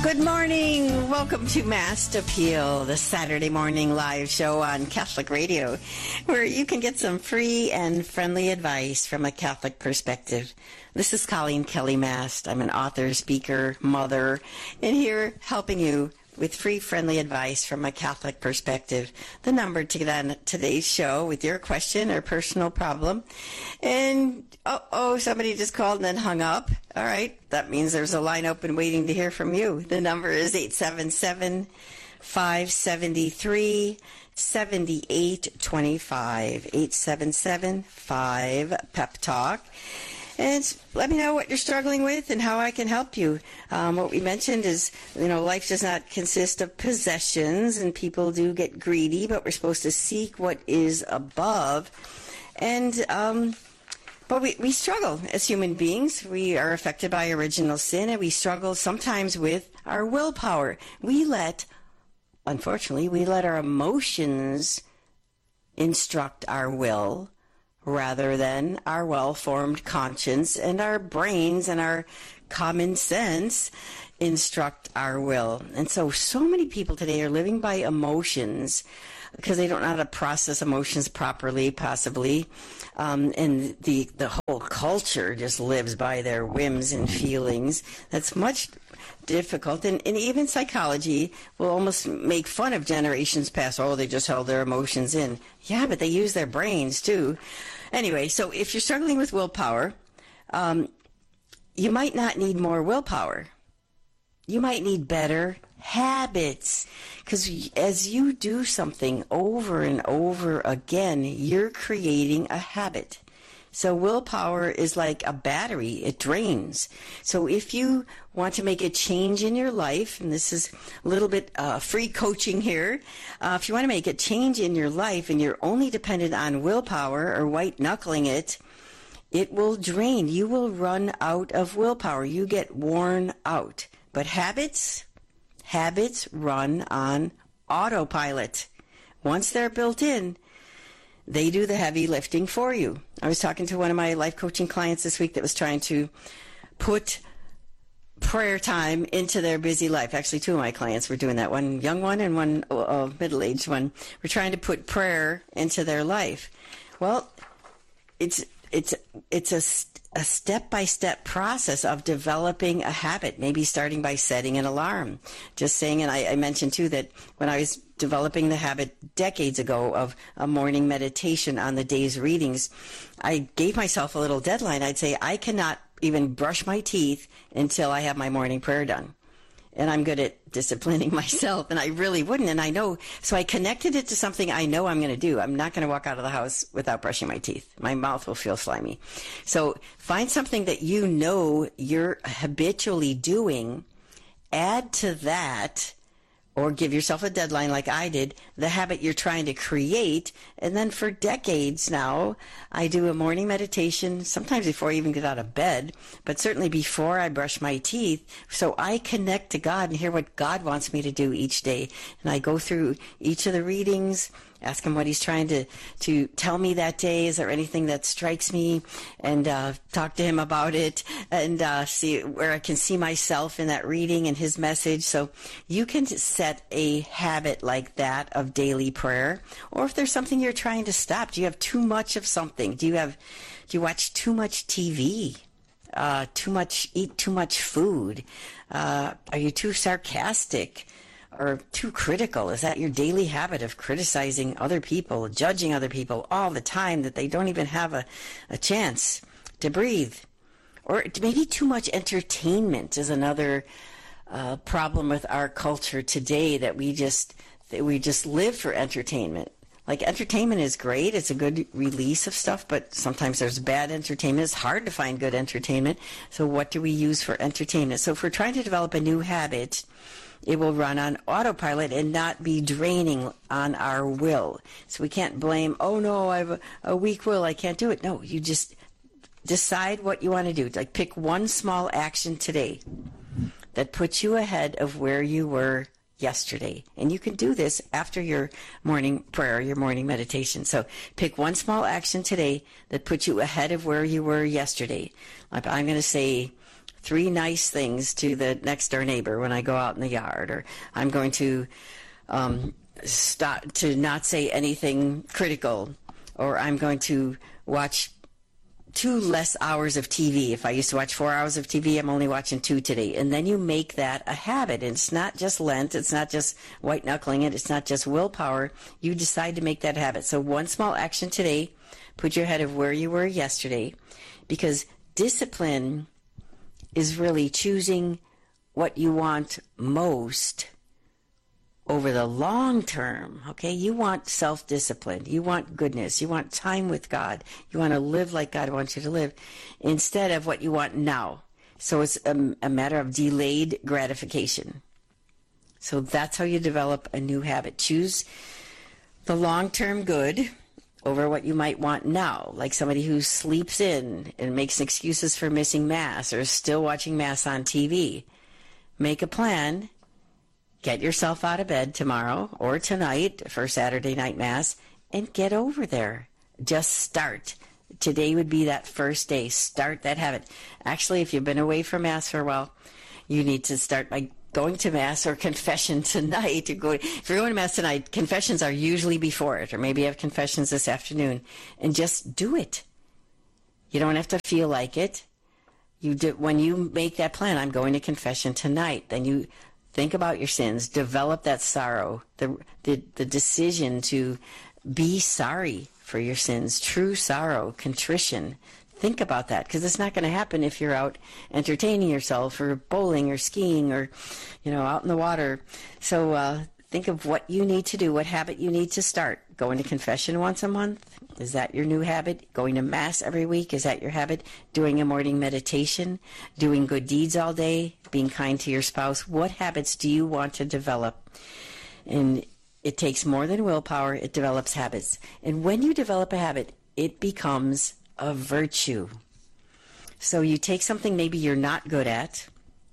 Good morning. Welcome to Mast Appeal, the Saturday morning live show on Catholic Radio, where you can get some free and friendly advice from a Catholic perspective. This is Colleen Kelly Mast. I'm an author, speaker, mother, and here helping you with free, friendly advice from a Catholic perspective. The number to get on today's show with your question or personal problem. And, somebody just called and then hung up. All right, that means there's a line open waiting to hear from you. The number is 877-573-7825, 877-5-PEP-TALK. And let me know what you're struggling with and how I can help you. What we mentioned is, life does not consist of possessions, and people do get greedy, but we're supposed to seek what is above. And, but we struggle as human beings. We are affected by original sin, and we struggle sometimes with our willpower. Unfortunately, we let our emotions instruct our will, rather than our well-formed conscience, and our brains and our common sense instruct our will. And so many people today are living by emotions because they don't know how to process emotions properly, possibly. And the whole culture just lives by their whims and feelings. That's much difficult. And even psychology will almost make fun of generations past. Oh, they just held their emotions in. Yeah, but they use their brains too. Anyway, so if you're struggling with willpower, you might not need more willpower. You might need better habits, because as you do something over and over again, you're creating a habit. So willpower is like a battery. It drains. So if you want to make a change in your life, and this is a little bit free coaching here, if you want to make a change in your life and you're only dependent on willpower or white-knuckling it, it will drain. You will run out of willpower. You get worn out. But habits run on autopilot. Once they're built in, they do the heavy lifting for you. I was talking to one of my life coaching clients this week that was trying to put prayer time into their busy life. Actually, two of my clients were doing that. One young one and one middle-aged one were trying to put prayer into their life. Well, it's a step-by-step process of developing a habit, maybe starting by setting an alarm. Just saying, and I mentioned too that when I was developing the habit decades ago of a morning meditation on the day's readings, I gave myself a little deadline. I'd say, I cannot even brush my teeth until I have my morning prayer done. And I'm good at disciplining myself, and I really wouldn't. And I know, so I connected it to something I know I'm going to do. I'm not going to walk out of the house without brushing my teeth. My mouth will feel slimy. So find something that you know you're habitually doing, add to that, or give yourself a deadline like I did, the habit you're trying to create. And then for decades now, I do a morning meditation, sometimes before I even get out of bed, but certainly before I brush my teeth, so I connect to God and hear what God wants me to do each day. And I go through each of the readings, ask him what he's trying to tell me that day. Is there anything that strikes me? And talk to him about it, and see where I can see myself in that reading and his message. So you can set a habit like that of daily prayer. Or if there's something you're trying to stop, do you have too much of something? Do you watch too much TV? Eat too much food? Are you too sarcastic? Or too critical? Is that your daily habit of criticizing other people, judging other people all the time, that they don't even have a chance to breathe? Or maybe too much entertainment is another problem with our culture today, that we just live for entertainment. Like, entertainment is great. It's a good release of stuff, but sometimes there's bad entertainment. It's hard to find good entertainment. So what do we use for entertainment? So if we're trying to develop a new habit, it will run on autopilot and not be draining on our will. So we can't blame, oh no, I have a weak will, I can't do it. No, you just decide what you want to do. Like, pick one small action today that puts you ahead of where you were yesterday. And you can do this after your morning prayer, your morning meditation. So pick one small action today that puts you ahead of where you were yesterday. Like, I'm going to say 3 nice things to the next door neighbor when I go out in the yard, or I'm going to stop to not say anything critical, or I'm going to watch 2 less hours of TV. If I used to watch 4 hours of TV, I'm only watching 2 today. And then you make that a habit. And it's not just Lent. It's not just white knuckling it. It's not just willpower. You decide to make that habit. So one small action today, put you ahead of where you were yesterday, because discipline is really choosing what you want most over the long term. Okay, you want self-discipline, you want goodness, you want time with God, you want to live like God wants you to live, instead of what you want now. So it's a matter of delayed gratification. So that's how you develop a new habit. Choose the long-term good over what you might want now, like somebody who sleeps in and makes excuses for missing Mass or still watching Mass on TV. Make a plan. Get yourself out of bed tomorrow or tonight for Saturday night Mass and get over there. Just start. Today would be that first day. Start that habit. Actually, if you've been away from Mass for a while, you need to start by going to Mass or confession tonight. If you're going to Mass tonight, confessions are usually before it, or maybe you have confessions this afternoon, and just do it. You don't have to feel like it. When you make that plan, I'm going to confession tonight, then you think about your sins, develop that sorrow, the decision to be sorry for your sins, true sorrow, contrition. Think about that, because it's not going to happen if you're out entertaining yourself or bowling or skiing or, out in the water. So think of what you need to do, what habit you need to start. Going to confession once a month, is that your new habit? Going to Mass every week, is that your habit? Doing a morning meditation, doing good deeds all day, being kind to your spouse. What habits do you want to develop? And it takes more than willpower. It develops habits. And when you develop a habit, it becomes a virtue. So you take something maybe you're not good at,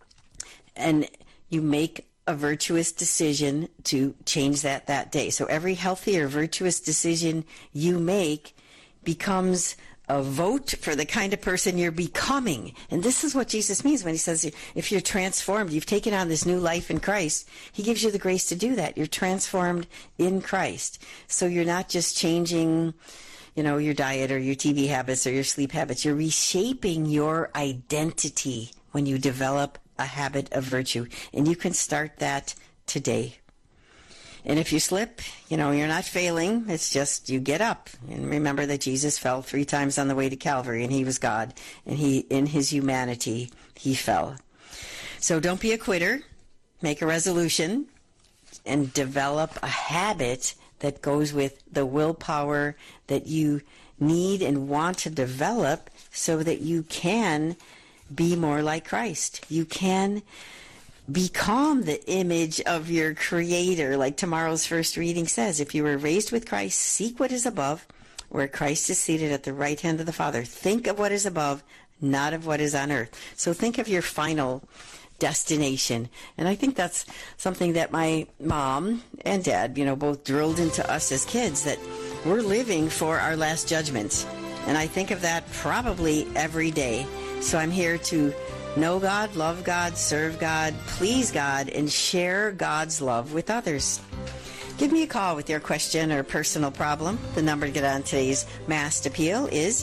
and you make a virtuous decision to change that day. So every healthy or virtuous decision you make becomes a vote for the kind of person you're becoming. And this is what Jesus means when he says, if you're transformed, you've taken on this new life in Christ, he gives you the grace to do that. You're transformed in Christ. So you're not just changing, your diet or your TV habits or your sleep habits. You're reshaping your identity when you develop a habit of virtue. And you can start that today. And if you slip, you're not failing. It's just you get up. And remember that Jesus fell 3 times on the way to Calvary, and he was God. And in his humanity, he fell. So don't be a quitter. Make a resolution and develop a habit that goes with the willpower that you need and want to develop so that you can be more like Christ. You can become the image of your Creator, like tomorrow's first reading says. If you were raised with Christ, seek what is above, where Christ is seated at the right hand of the Father. Think of what is above, not of what is on earth. So think of your final destination. And I think that's something that my mom and dad, both drilled into us as kids, that we're living for our last judgment. And I think of that probably every day. So I'm here to know God, love God, serve God, please God, and share God's love with others. Give me a call with your question or personal problem. The number to get on today's Mass Appeal is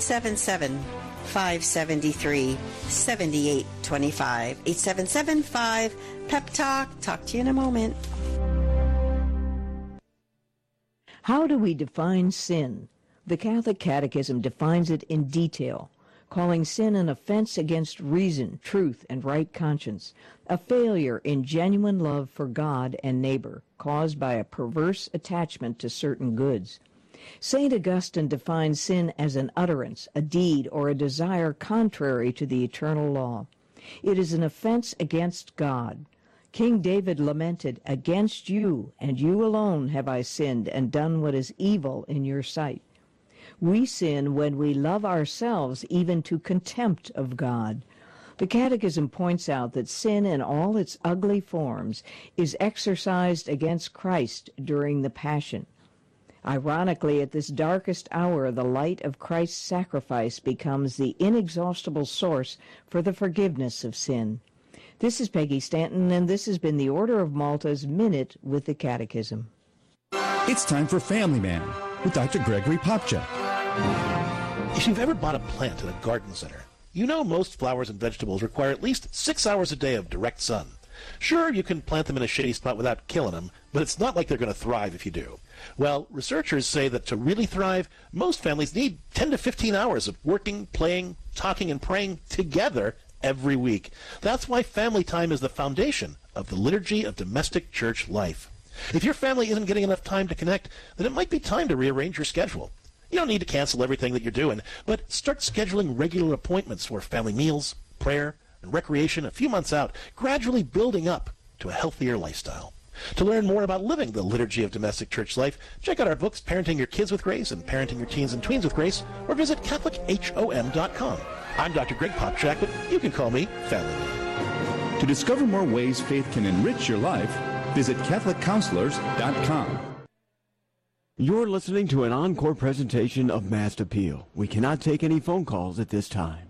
877-573-7825. 877-5-PEP-TALK. Talk to you in a moment. How do we define sin? The Catholic Catechism defines it in detail, calling sin an offense against reason, truth, and right conscience, a failure in genuine love for God and neighbor, caused by a perverse attachment to certain goods. St. Augustine defines sin as an utterance, a deed, or a desire contrary to the eternal law. It is an offense against God. King David lamented, "Against you, and you alone, have I sinned and done what is evil in your sight." We sin when we love ourselves even to contempt of God. The Catechism points out that sin in all its ugly forms is exercised against Christ during the Passion. Ironically, at this darkest hour, the light of Christ's sacrifice becomes the inexhaustible source for the forgiveness of sin. This is Peggy Stanton, and this has been the Order of Malta's Minute with the Catechism. It's time for Family Man with Dr. Gregory Popcak. If you've ever bought a plant at a garden center, you know most flowers and vegetables require at least 6 hours a day of direct sun. Sure, you can plant them in a shady spot without killing them, but it's not like they're going to thrive if you do. Well, researchers say that to really thrive, most families need 10 to 15 hours of working, playing, talking, and praying together every week. That's why family time is the foundation of the liturgy of domestic church life. If your family isn't getting enough time to connect, then it might be time to rearrange your schedule. You don't need to cancel everything that you're doing, but start scheduling regular appointments for family meals, prayer, and recreation a few months out, gradually building up to a healthier lifestyle. To learn more about living the liturgy of domestic church life, check out our books, Parenting Your Kids with Grace and Parenting Your Teens and Tweens with Grace, or visit CatholicHOM.com. I'm Dr. Greg Popcak, but you can call me Family Man. To discover more ways faith can enrich your life, visit CatholicCounselors.com. You're listening to an encore presentation of Mass Appeal. We cannot take any phone calls at this time.